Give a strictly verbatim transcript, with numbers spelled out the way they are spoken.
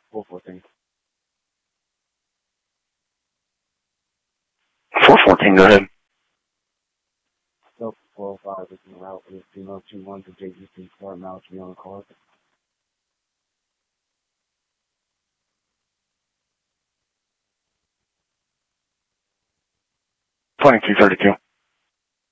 four fourteen. four fourteen, go ahead. Delta four oh five is en route with zero two one to J G C Fort Miles to be on the card. twenty-two thirty-two.